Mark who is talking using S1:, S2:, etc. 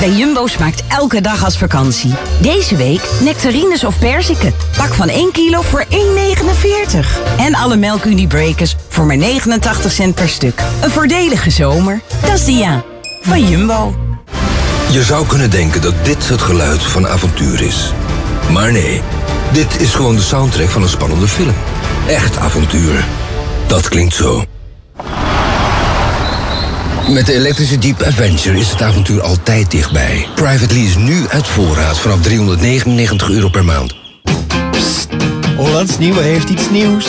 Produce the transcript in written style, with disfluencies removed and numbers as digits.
S1: Bij Jumbo smaakt elke dag als vakantie. Deze week nectarines of perziken. Pak van 1 kilo voor 1,49. En alle melkuniebreakers voor maar 89 cent per stuk. Een voordelige zomer. Dat is Dia van Jumbo.
S2: Je zou kunnen denken dat dit het geluid van avontuur is. Maar nee, dit is gewoon de soundtrack van een spannende film. Echt avontuur. Dat klinkt zo. Met de elektrische Jeep Avenger is het avontuur altijd dichtbij. Private lease nu uit voorraad vanaf €399 per maand.
S3: Psst, Hollands Nieuwe heeft iets nieuws.